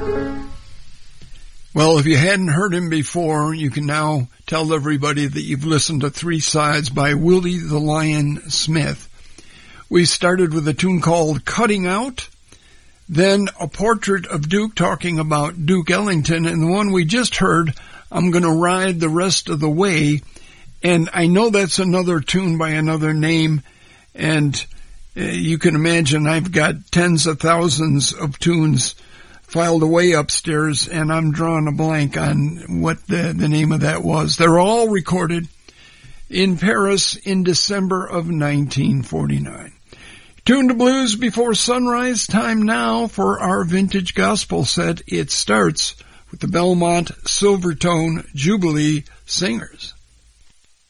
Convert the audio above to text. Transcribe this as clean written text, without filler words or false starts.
Well, if you hadn't heard him before, you can now tell everybody that you've listened to Three Sides by Willie the Lion Smith. We started with a tune called Cutting Out, then a portrait of Duke talking about Duke Ellington, and the one we just heard, I'm Gonna Ride the Rest of the Way. And I know that's another tune by another name, and you can imagine I've got tens of thousands of tunes filed away upstairs, and I'm drawing a blank on what the name of that was. They're all recorded in Paris in December of 1949. Tune to Blues Before Sunrise, time now for our vintage gospel set. It starts with the Belmont Silvertone Jubilee Singers.